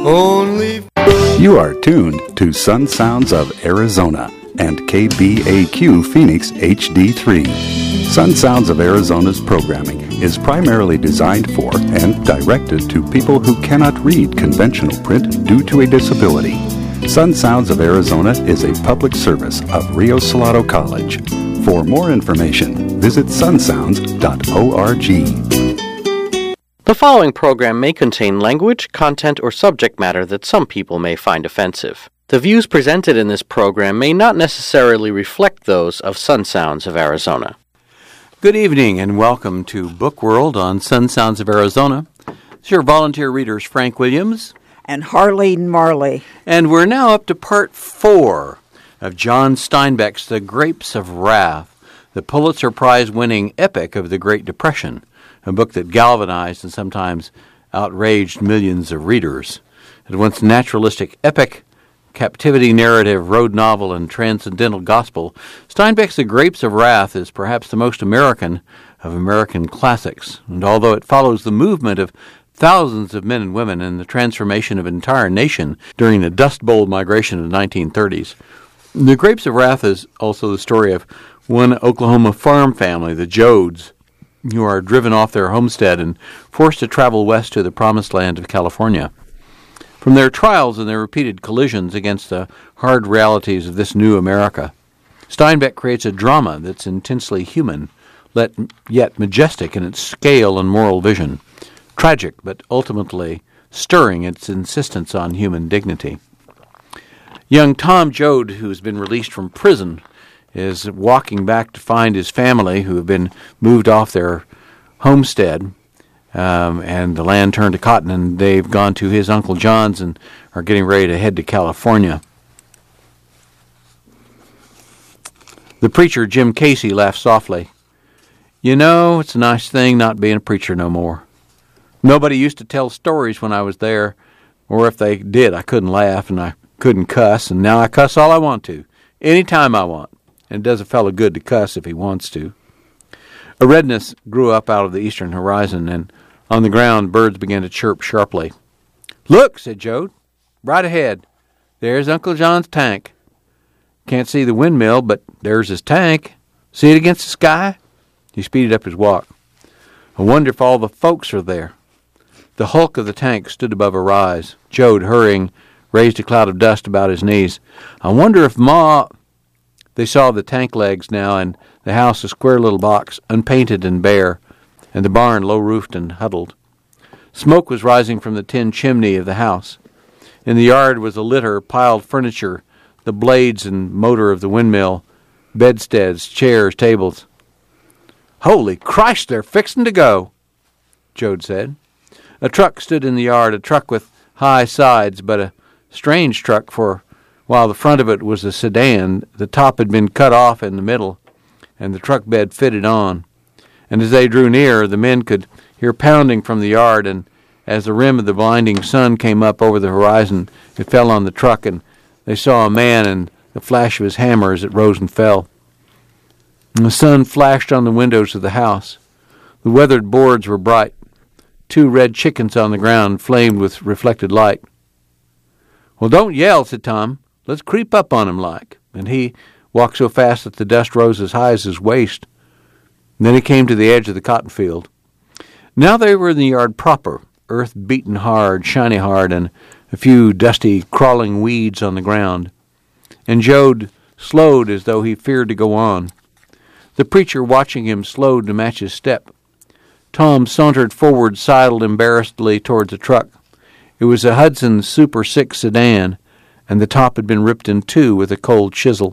Only. You are tuned to Sun Sounds of Arizona and KBAQ Phoenix HD3. Sun Sounds of Arizona's programming is primarily designed for and directed to people who cannot read conventional print due to a disability. Sun Sounds of Arizona is a public service of Rio Salado College. For more information, visit sunsounds.org. The following program may contain language, content, or subject matter that some people may find offensive. The views presented in this program may not necessarily reflect those of Sun Sounds of Arizona. Good evening and welcome to Book World on Sun Sounds of Arizona. It's your volunteer readers, Frank Williams and Harleen Marley. And we're now up to part 4 of John Steinbeck's The Grapes of Wrath, the Pulitzer Prize-winning epic of the Great Depression, a book that galvanized and sometimes outraged millions of readers. At once naturalistic epic, captivity narrative, road novel, and transcendental gospel, Steinbeck's The Grapes of Wrath is perhaps the most American of American classics. And although it follows the movement of thousands of men and women and the transformation of an entire nation during the Dust Bowl migration of the 1930s, The Grapes of Wrath is also the story of one Oklahoma farm family, the Joads, who are driven off their homestead and forced to travel west to the promised land of California. From their trials and their repeated collisions against the hard realities of this new America, Steinbeck creates a drama that's intensely human, yet majestic in its scale and moral vision, tragic but ultimately stirring its insistence on human dignity. Young Tom Joad, who's been released from prison, is walking back to find his family who have been moved off their homestead, and the land turned to cotton, and they've gone to his Uncle John's and are getting ready to head to California. The preacher, Jim Casey, laughs softly. You know, it's a nice thing not being a preacher no more. Nobody used to tell stories when I was there, or if they did, I couldn't laugh and I couldn't cuss, and now I cuss all I want to, anytime I want. And it does a fellow good to cuss if he wants to. A redness grew up out of the eastern horizon, and on the ground birds began to chirp sharply. Look, said Joad, right ahead. There's Uncle John's tank. Can't see the windmill, but there's his tank. See it against the sky? He speeded up his walk. I wonder if all the folks are there. The hulk of the tank stood above a rise. Joad, hurrying, raised a cloud of dust about his knees. I wonder if Ma... They saw the tank legs now, and the house a square little box, unpainted and bare, and the barn low-roofed and huddled. Smoke was rising from the tin chimney of the house. In the yard was a litter of piled furniture, the blades and motor of the windmill, bedsteads, chairs, tables. Holy Christ, they're fixing to go, Joad said. A truck stood in the yard, a truck with high sides, but a strange truck, for while the front of it was a sedan, the top had been cut off in the middle, and the truck bed fitted on. And as they drew near, the men could hear pounding from the yard, and as the rim of the blinding sun came up over the horizon, it fell on the truck, and they saw a man and the flash of his hammer as it rose and fell. And the sun flashed on the windows of the house. The weathered boards were bright. 2 red chickens on the ground flamed with reflected light. Well, don't yell, said Tom. Let's creep up on him like. And he walked so fast that the dust rose as high as his waist. And then he came to the edge of the cotton field. Now they were in the yard proper, earth beaten hard, shiny hard, and a few dusty, crawling weeds on the ground. And Joad slowed as though he feared to go on. The preacher, watching him, slowed to match his step. Tom sauntered forward, sidled embarrassedly towards the truck. It was a Hudson Super 6 sedan, and the top had been ripped in 2 with a cold chisel.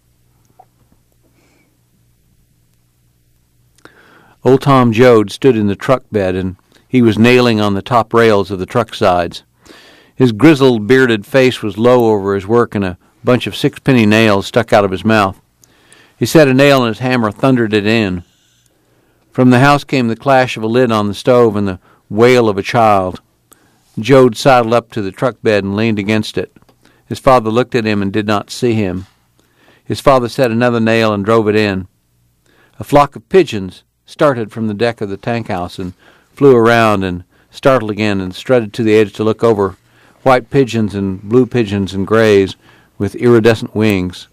Old Tom Joad stood in the truck bed, and he was nailing on the top rails of the truck sides. His grizzled, bearded face was low over his work, and a bunch of 6-penny nails stuck out of his mouth. He set a nail in his hammer, thundered it in. From the house came the clash of a lid on the stove and the wail of a child. Joad sidled up to the truck bed and leaned against it. His father looked at him and did not see him. His father set another nail and drove it in. A flock of pigeons started from the deck of the tank house and flew around and startled again and strutted to the edge to look over white pigeons and blue pigeons and grays with iridescent wings.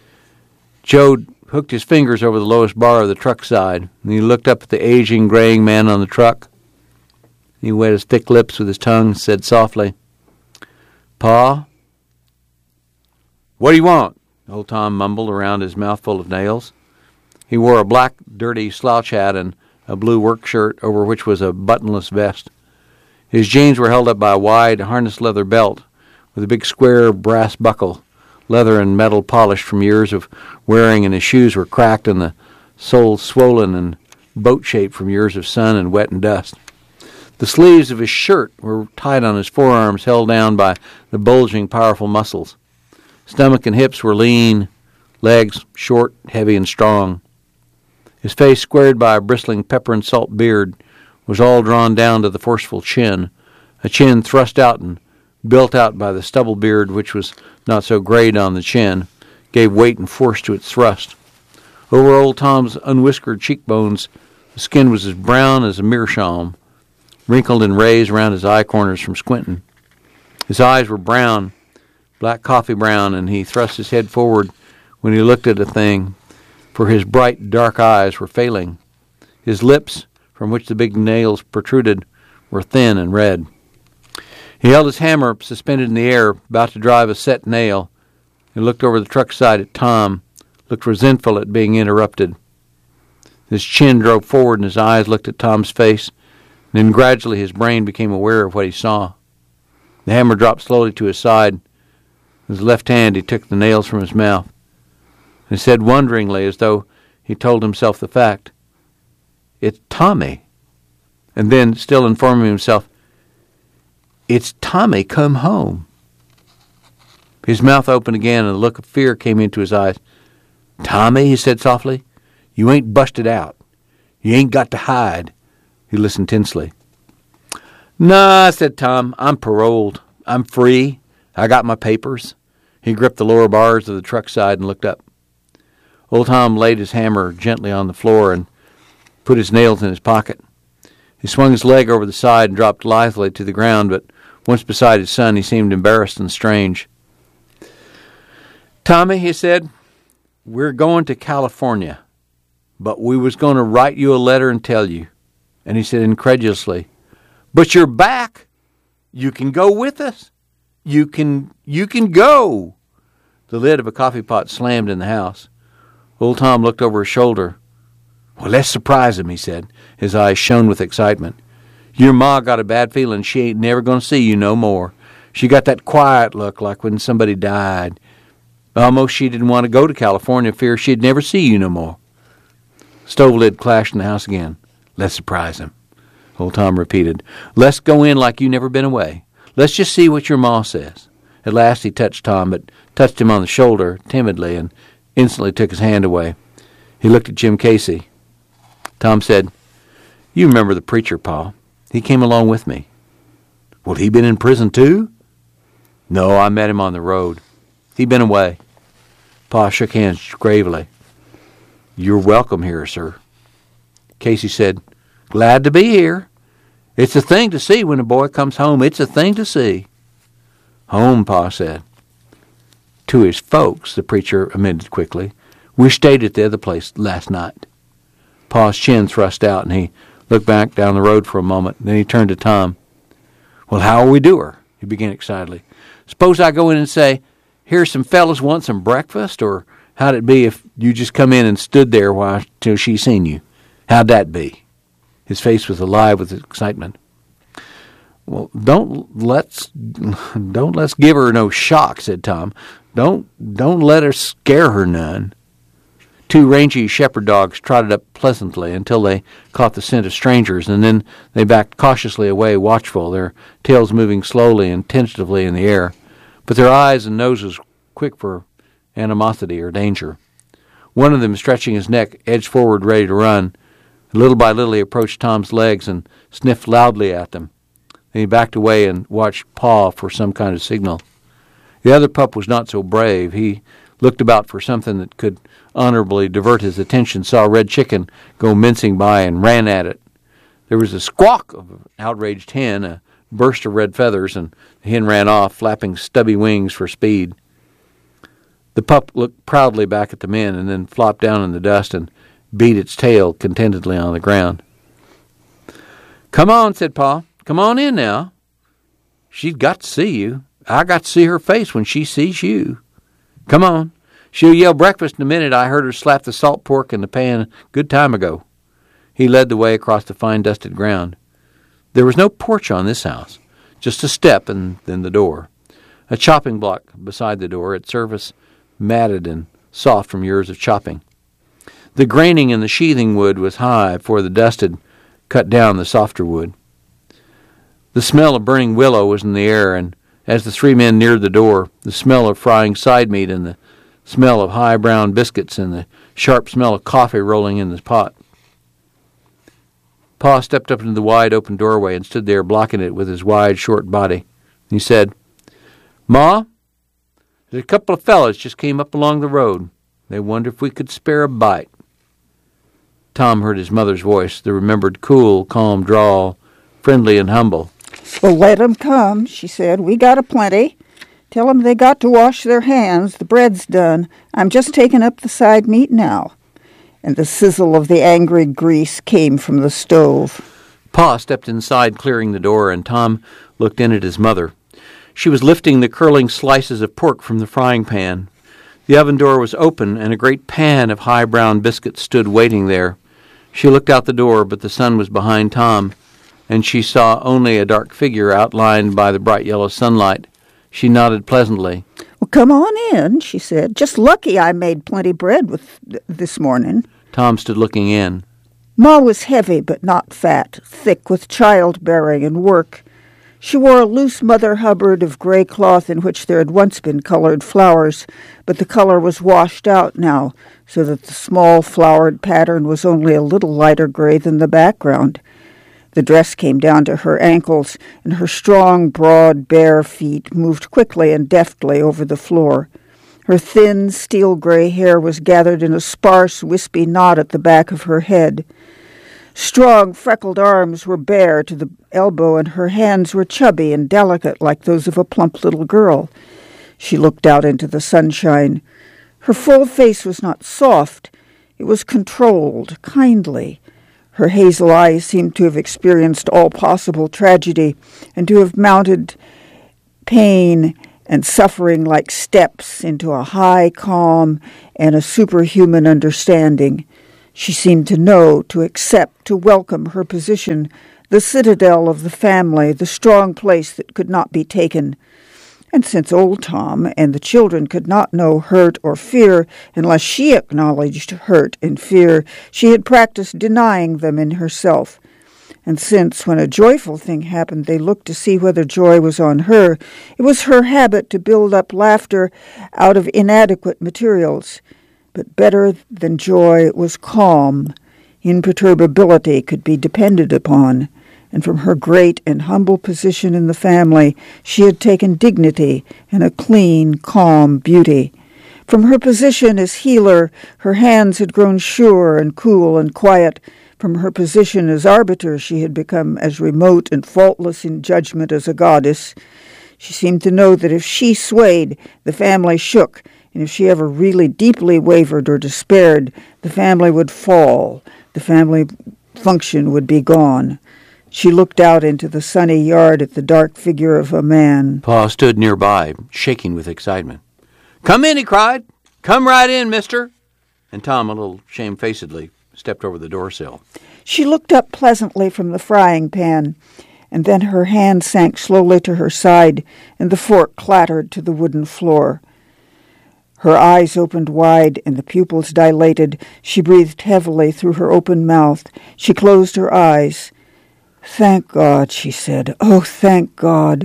Joe hooked his fingers over the lowest bar of the truck side, and he looked up at the aging, graying man on the truck. He wet his thick lips with his tongue and said softly, "Pa?" "What do you want?" Old Tom mumbled around his mouthful of nails. He wore a black, dirty slouch hat and a blue work shirt over which was a buttonless vest. His jeans were held up by a wide, harness leather belt with a big square brass buckle, leather and metal polished from years of wearing, and his shoes were cracked and the soles swollen and boat-shaped from years of sun and wet and dust. The sleeves of his shirt were tight on his forearms, held down by the bulging, powerful muscles. Stomach and hips were lean, legs short, heavy, and strong. His face, squared by a bristling pepper and salt beard, was all drawn down to the forceful chin, a chin thrust out and built out by the stubble beard, which was not so grayed on the chin, gave weight and force to its thrust. Over Old Tom's unwhiskered cheekbones, the skin was as brown as a meerschaum, wrinkled and raised around his eye corners from squinting. His eyes were brown, black coffee brown, and he thrust his head forward when he looked at a thing, for his bright, dark eyes were failing. His lips, from which the big nails protruded, were thin and red. He held his hammer suspended in the air, about to drive a set nail. He looked over the truck side at Tom, looked resentful at being interrupted. His chin drove forward and his eyes looked at Tom's face. Then gradually his brain became aware of what he saw. The hammer dropped slowly to his side. With his left hand he took the nails from his mouth. He said wonderingly, as though he told himself the fact, "It's Tommy." And then, still informing himself, "It's Tommy come home." His mouth opened again and a look of fear came into his eyes. "Tommy," he said softly, "you ain't busted out. You ain't got to hide." He listened tensely. "Nah," said Tom, "I'm paroled. I'm free. I got my papers." He gripped the lower bars of the truck side and looked up. Old Tom laid his hammer gently on the floor and put his nails in his pocket. He swung his leg over the side and dropped lithely to the ground, but once beside his son he seemed embarrassed and strange. "Tommy," he said, "we're going to California, but we was going to write you a letter and tell you." And he said incredulously, "But you're back. You can go with us. You can go." The lid of a coffee pot slammed in the house. Old Tom looked over his shoulder. "Well, let's surprise him," he said. His eyes shone with excitement. "Your ma got a bad feeling she ain't never going to see you no more. She got that quiet look like when somebody died. Almost she didn't want to go to California, fear she'd never see you no more." Stove lid clashed in the house again. "Let's surprise him," Old Tom repeated. "Let's go in like you never been away. Let's just see what your ma says." At last he touched Tom, but touched him on the shoulder timidly and instantly took his hand away. He looked at Jim Casey. Tom said, "You remember the preacher, Pa. He came along with me." "Well, he been in prison too?" "No, I met him on the road. He been away." Pa shook hands gravely. "You're welcome here, sir." Casey said, "Glad to be here. It's a thing to see when a boy comes home. It's a thing to see." "Home," Pa said. "To his folks," the preacher amended quickly. "We stayed at the other place last night." Pa's chin thrust out, and he looked back down the road for a moment. Then he turned to Tom. "Well, how'll we do her?" he began excitedly. "Suppose I go in and say, 'Here's some fellas want some breakfast,' or how'd it be if you just come in and stood there till she seen you? How'd that be?" His face was alive with excitement. "Well, don't let's give her no shock," said Tom. Don't let her scare her none." Two rangy shepherd dogs trotted up pleasantly until they caught the scent of strangers, and then they backed cautiously away, watchful, their tails moving slowly and tentatively in the air, but their eyes and noses quick for animosity or danger. One of them, stretching his neck, edged forward ready to run. Little by little he approached Tom's legs and sniffed loudly at them. Then he backed away and watched Pa for some kind of signal. The other pup was not so brave. He looked about for something that could honorably divert his attention, saw Red Chicken go mincing by and ran at it. There was a squawk of an outraged hen, a burst of red feathers, and the hen ran off, flapping stubby wings for speed. The pup looked proudly back at the men and then flopped down in the dust and beat its tail contentedly on the ground. "Come on," said Pa. "Come on in now. She's got to see you. I got to see her face when she sees you. Come on. She'll yell breakfast in a minute. I heard her slap the salt pork in the pan a good time ago." He led the way across the fine dusted ground. There was no porch on this house, just a step and then the door. A chopping block beside the door, its surface matted and soft from years of chopping. The graining in the sheathing wood was high, for the dust had cut down the softer wood. The smell of burning willow was in the air, and as the three men neared the door, the smell of frying side meat and the smell of high brown biscuits and the sharp smell of coffee rolling in the pot. Pa stepped up into the wide open doorway and stood there blocking it with his wide, short body. He said, "Ma, there's a couple of fellas just came up along the road. They wonder if we could spare a bite." Tom heard his mother's voice, the remembered cool, calm drawl, friendly and humble. "Well, let 'em come," she said. "We got a plenty. Tell 'em they got to wash their hands. The bread's done. I'm just taking up the side meat now." And the sizzle of the angry grease came from the stove. Pa stepped inside, clearing the door, and Tom looked in at his mother. She was lifting the curling slices of pork from the frying pan. The oven door was open, and a great pan of high brown biscuits stood waiting there. She looked out the door, but the sun was behind Tom, and she saw only a dark figure outlined by the bright yellow sunlight. She nodded pleasantly. "Well, come on in," she said. "Just lucky I made plenty bread this morning." Tom stood looking in. Ma was heavy but not fat, thick with childbearing and work. She wore a loose Mother Hubbard of gray cloth in which there had once been colored flowers, but the color was washed out now, so that the small flowered pattern was only a little lighter gray than the background. The dress came down to her ankles, and her strong, broad, bare feet moved quickly and deftly over the floor. Her thin, steel-gray hair was gathered in a sparse, wispy knot at the back of her head. Strong, freckled arms were bare to the elbow, and her hands were chubby and delicate like those of a plump little girl. She looked out into the sunshine. Her full face was not soft. It was controlled, kindly. Her hazel eyes seemed to have experienced all possible tragedy and to have mounted pain and suffering like steps into a high calm and a superhuman understanding. She seemed to know, to accept, to welcome her position, the citadel of the family, the strong place that could not be taken. And since old Tom and the children could not know hurt or fear unless she acknowledged hurt and fear, she had practiced denying them in herself. And since, when a joyful thing happened, they looked to see whether joy was on her, it was her habit to build up laughter out of inadequate materials. But better than joy was calm. Imperturbability could be depended upon. And from her great and humble position in the family, she had taken dignity and a clean, calm beauty. From her position as healer, her hands had grown sure and cool and quiet. From her position as arbiter, she had become as remote and faultless in judgment as a goddess. She seemed to know that if she swayed, the family shook, and if she ever really deeply wavered or despaired, the family would fall, the family function would be gone. She looked out into the sunny yard at the dark figure of a man. Pa stood nearby, shaking with excitement. "Come in," he cried. "Come right in, mister." And Tom, a little shamefacedly, stepped over the doorsill. She looked up pleasantly from the frying pan, and then her hand sank slowly to her side, and the fork clattered to the wooden floor. Her eyes opened wide, and the pupils dilated. She breathed heavily through her open mouth. She closed her eyes. "Thank God," she said. "Oh, thank God."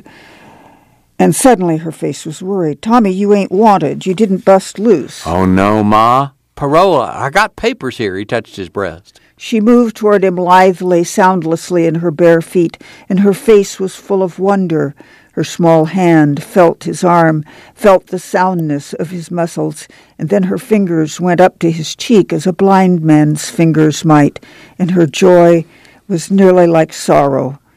And suddenly her face was worried. "Tommy, you ain't wanted. You didn't bust loose." "Oh, no, Ma. Parole. I got papers here." He touched his breast. She moved toward him lithely, soundlessly in her bare feet, and her face was full of wonder. Her small hand felt his arm, felt the soundness of his muscles, and then her fingers went up to his cheek as a blind man's fingers might, and her joy was nearly like sorrow.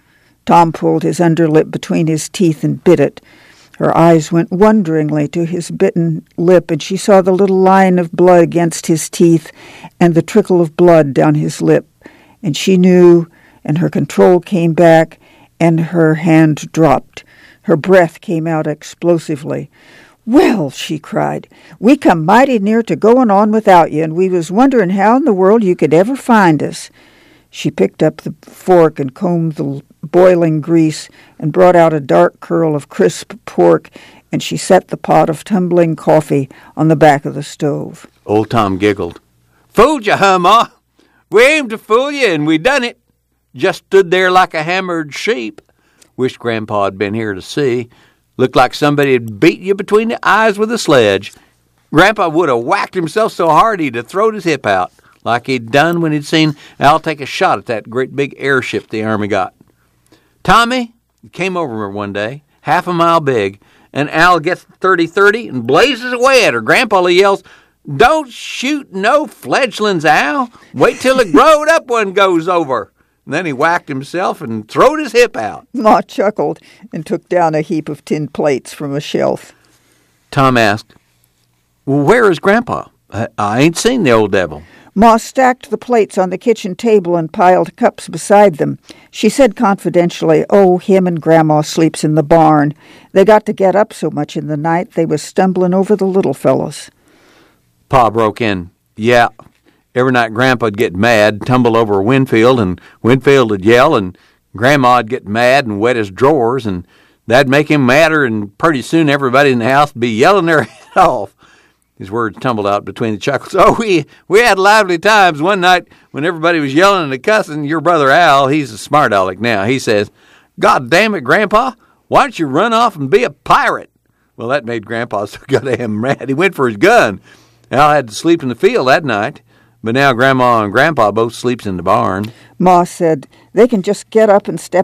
Tom pulled his underlip between his teeth and bit it. Her eyes went wonderingly to his bitten lip, and she saw the little line of blood against his teeth and the trickle of blood down his lip. And she knew, and her control came back, and her hand dropped. Her breath came out explosively. "Well," she cried, "we come mighty near to going on without you, and we was wondering how in the world you could ever find us." She picked up the fork and combed the boiling grease and brought out a dark curl of crisp pork, and she set the pot of tumbling coffee on the back of the stove. Old Tom giggled. "Fooled you, huh, Ma? We aimed to fool you, and we done it. Just stood there like a hammered sheep. Wish Grandpa had been here to see. Looked like somebody had beat you between the eyes with a sledge. Grandpa would have whacked himself so hard he'd have throwed his hip out, like he'd done when he'd seen Al take a shot at that great big airship the Army got. Tommy came over one day, half a mile big, and Al gets 30-30 and blazes away at her. Grandpa yells, 'Don't shoot no fledglings, Al. Wait till the growed-up one goes over.' And then he whacked himself and throwed his hip out." Ma chuckled and took down a heap of tin plates from a shelf. Tom asked, "Well, where is Grandpa? I ain't seen the old devil." Ma stacked the plates on the kitchen table and piled cups beside them. She said confidentially, "Oh, him and Grandma sleeps in the barn. They got to get up so much in the night they was stumbling over the little fellows." Pa broke in, "Yeah, every night Grandpa'd get mad, tumble over Winfield, and Winfield would yell, and Grandma'd get mad and wet his drawers, and that'd make him madder, and pretty soon everybody in the house would be yelling their head off." His words tumbled out between the chuckles. "Oh, we had lively times one night when everybody was yelling and cussing. Your brother Al, he's a smart aleck now, he says, 'God damn it, Grandpa, why don't you run off and be a pirate?' Well, that made Grandpa so goddamn mad. He went for his gun. Al had to sleep in the field that night, but now Grandma and Grandpa both sleeps in the barn." Ma said, "They can just get up and step